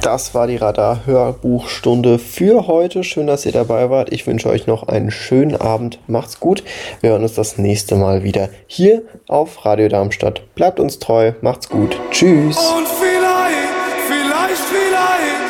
Das war die Radar-Hörbuchstunde für heute. Schön, dass ihr dabei wart. Ich wünsche euch noch einen schönen Abend. Macht's gut. Wir hören uns das nächste Mal wieder hier auf Radio Darmstadt. Bleibt uns treu. Macht's gut. Tschüss. Und vielleicht